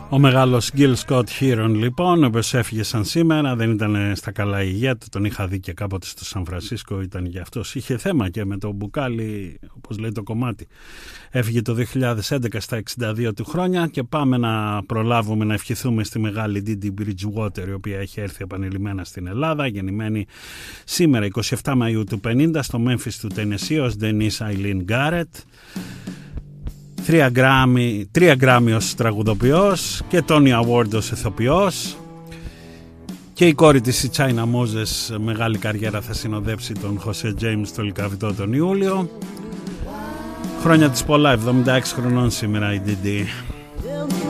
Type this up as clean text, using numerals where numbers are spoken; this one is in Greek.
Ο μεγάλος Gil Scott Heron, λοιπόν, ο οποίος έφυγε σαν σήμερα, δεν ήταν στα καλά υγεία του, τον είχα δει και κάποτε στο Σαν Φρανσίσκο, ήταν για αυτός, είχε θέμα και με το μπουκάλι, όπως λέει το κομμάτι. Έφυγε το 2011 στα 62 του χρόνια και πάμε να προλάβουμε να ευχηθούμε στη μεγάλη Didi Bridgewater, η οποία έχει έρθει επανειλημμένα στην Ελλάδα, γεννημένη σήμερα 27 Μαΐου του 50 στο Memphis του Tennessee ως Denise Eileen Garrett. 3 Grammy ως τραγουδοποιός και Tony Award ως ηθοποιός, και η κόρη της, η China Moses, μεγάλη καριέρα, θα συνοδέψει τον Jose James στο Λυκαβητό τον Ιούλιο. Χρόνια της πολλά, 76 χρονών σήμερα η Didi.